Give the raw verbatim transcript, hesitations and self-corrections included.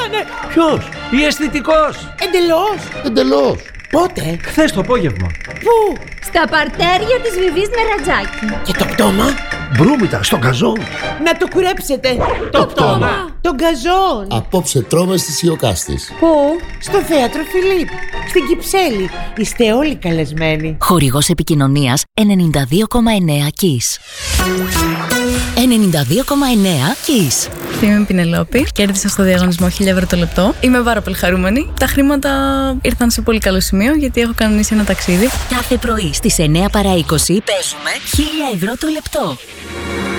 πάνε. Ποιος? Η αισθητικός. Εντελώς. Εντελώς. Πότε? Χθες το απόγευμα. Πού? Στα παρτέρια της Βιβής Νερατζάκη. Και το πτώμα? Μπρούμητα στον καζόν. Να το κουρέψετε. Το πτώμα. Τον καζόν. Απόψε τρώμε στις Ιωκάστης. Πού? Στο θέατρο Φιλίπ. Στην Κυψέλη. Είστε όλοι καλεσμένοι. Χορηγός επικοινωνίας ενενήντα δύο κόμμα εννέα Kiss. ενενήντα δύο κόμμα εννέα Kiss. Είμαι η Πινελόπη. Κέρδισα στο διαγωνισμό χίλια ευρώ το λεπτό. Είμαι πάρα πολύ χαρούμενη. Τα χρήματα ήρθαν σε πολύ καλό σημείο γιατί έχω κανονίσει ένα ταξίδι. Κάθε πρωί στις εννέα παρά είκοσι παίζουμε χίλια ευρώ το λεπτό.